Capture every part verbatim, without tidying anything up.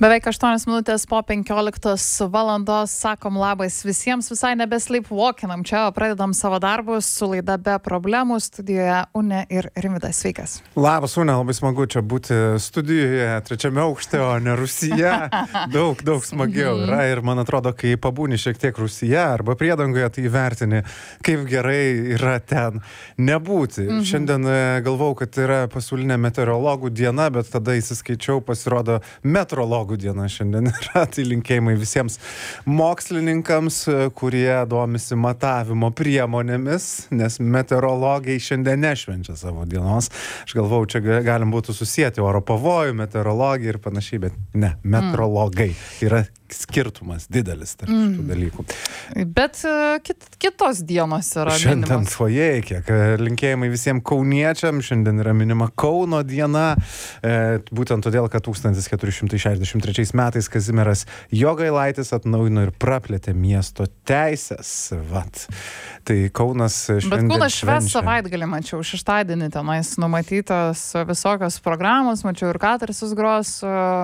Beveik aštuonios minutės po penkioliktos valandos sakom labas visiems, visai nebesleepwalkinam čia, pradedam savo darbus su laida Be problemų, studijoje Unė ir Rimvydas. Sveikas. Labas, Unė, labai smagu čia būti studijoje, trečiame aukšte, o ne Rusija. Daug, daug smagiau yra ir man atrodo, kai pabūni šiek tiek Rusija arba priedangoje, tai įvertini, kaip gerai yra ten nebūti. Mhm. Šiandien galvau, kad yra pasaulinė meteorologų diena, bet tada įsiskaičiau, pasirodo meteorologų diena šiandien yra, tai linkėjimai visiems mokslininkams, kurie domisi matavimo priemonėmis, nes meteorologai šiandien nešvenčia savo dienos. Aš galvau, čia galim būtų susijęti oro pavojų, meteorologiją ir panašiai, bet ne, meteorologai yra skirtumas didelis tarp mm. šitų dalykų. Bet kit, kitos dienos yra šiandien minimas. Tvoje, kiek linkėjimai visiems kauniečiam, šiandien yra minima Kauno diena, e, būtent todėl, kad tūkstantis keturi šimtai šešiasdešimt trečiais metais Kazimieras Jogailaitis atnaujino ir praplėtė miesto teisės. Vat. Tai Kaunas šiandien Bet Kaunas švęs savaitgalį, mačiau, šeštadienį tenais numatytos visokios programos, mačiau ir Katarsis gros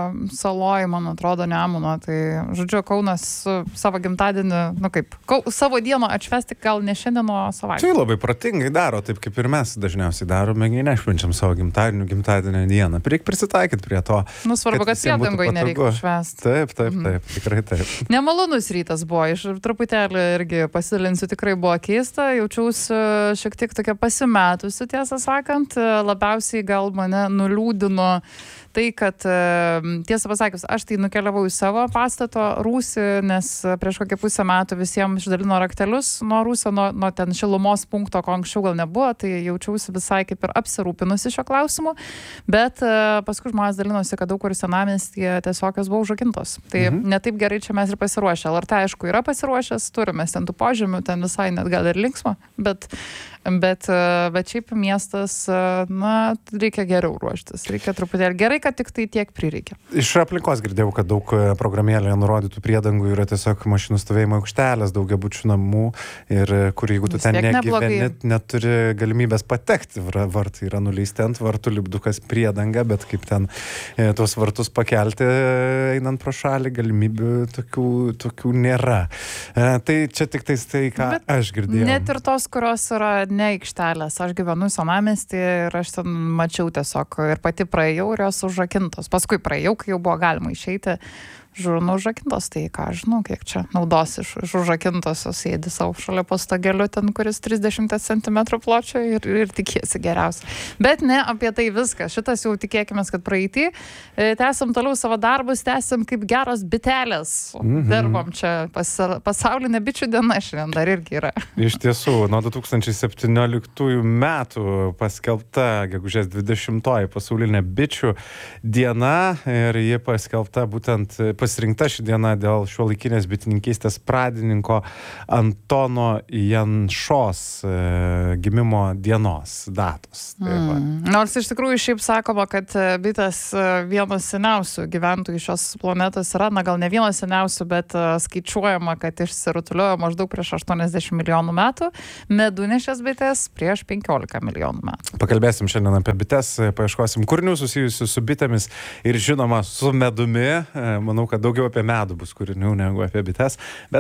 saloj, man atrodo, Nemuno, tai žodžiu, Kaunas savo gimtadienį, nu kaip, kau, savo dieną atšvęsti gal ne šiandien, o savaitę. Tai labai protingai daro, taip kaip ir mes dažniausiai darome, nešvenčiam savo gimtadienį, gimtadienio dieną. Reikia prisitaikyti prie to. Nu, svarbu, kad, kad priedangoje nereikia švęsti. Taip, taip, taip, mm. tikrai taip. Nemalonus rytas buvo, iš truputėlį irgi pasidalinsiu, tikrai buvo keista, jaučiausi šiek tiek tokia pasimetusi, tiesą sakant, labiausiai gal mane nuliūdino tai, kad tiesą pasakius, aš tai nukeliavau į savo pastato rūsį, nes prieš kokį pusę metų visiems išdalino raktelius nuo rūsio, nuo, nuo ten šilumos punkto, ko anksčiau gal nebuvo, tai jaučiausi visai kaip ir apsirūpinusi šio klausimu, bet paskui žmonės dalinosi, kad daug kur senamiestyje tiesiog jos buvo užrakintos. Tai mhm. netaip gerai čia mes ir pasiruošę. L R T, aišku, yra pasiruošęs, turime ten tų požymių, ten visai net gal ir linksma, bet, bet, bet šiaip miestas, na, reikia geriau ruoštis, reikia truputėlį gerai, kad tik tai tiek prireikia. Iš aplinkos girdėjau, kad daug programėlėje nurodytų priedangų yra tiesiog mašinų stovėjimo aikštelės, daugiabučių namų ir kur jeigu tu ten negyveni, net, neturi galimybės patekti, vartai yra nuleisti ant vartų, lipdukas priedanga, bet kaip ten e, tos vartus pakelti einant pro šalį, galimybių tokių, tokių nėra. E, tai čia tik tais tai, ką bet aš girdėjau. Net ir tos, kurios yra ne aikštelės. Aš gyvenu senamiestyje ir aš ten mačiau tiesiog ir pati praėjau ir jos užrakintos. Paskui praėjau, kai jau buvo galima išeiti, žurnų užrakintos, tai ką aš žinau, kiek čia naudos iš, iš užrakintosios, sėdi savo šalia po stageliu ten, kuris trisdešimt centimetrų pločio ir, ir tikiesi geriausia. Bet ne apie tai viskas. Šitas jau tikėkime, kad praeitį. Tęsim toliau savo darbus, tęsim kaip geros bitelės. Mhm. Dirbam čia pas, pasaulinė bičių diena šiandien dar irgi yra. Iš tiesų, nuo du tūkstančiai septynioliktųjų metų paskelbta gegužės dvidešimtoji pasaulinė bičių diena ir ji paskelbta būtent pasirinkta ši diena dėl šiuolaikinės bitininkystės pradininko Antono Janšos e, gimimo dienos datos. Mm. Nors iš tikrųjų šiaip sakoma, kad bitės vienas seniausių gyventojų šios planetos yra, na gal ne vienas seniausių, bet skaičiuojama, kad išsirutuliojo maždaug prieš aštuoniasdešimt milijonų metų, medunešės bitės prieš penkiolika milijonų metų. Pakalbėsim šiandien apie bites, paieškosim kūrinių susijusių su bitėmis ir žinoma su medumi. Manau, kad daugiau apie medų bus kūrinių negu apie bites. Bet